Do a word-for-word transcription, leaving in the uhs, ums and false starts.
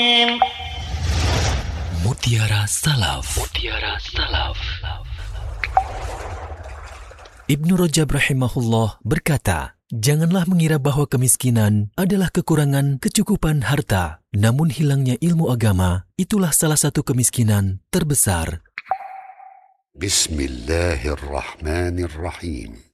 Mutiara Salaf. Mutiara Salaf. Ibnu Rajab rahimahullah berkata, janganlah mengira bahawa kemiskinan adalah kekurangan kecukupan harta, namun hilangnya ilmu agama itulah salah satu kemiskinan terbesar. Bismillahirrahmanirrahim.